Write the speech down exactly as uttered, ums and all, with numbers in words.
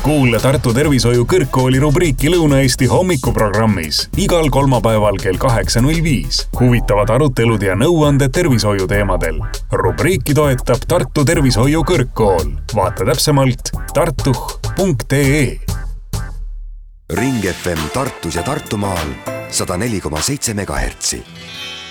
Kuule Tartu Tervishoiu Kõrgkooli rubriiki Lõuna-Eesti hommikuprogrammis igal kolmapäeval kell kaheksa null viis. Huvitavad arutelud ja nõuanded tervishoiu teemadel. Rubriiki toetab Tartu Tervishoiu Kõrgkool. Vaata täpsemalt tartuh punkt ee. Ring F M Tartus ja Tartumaal sada neli koma seitse megahertsi.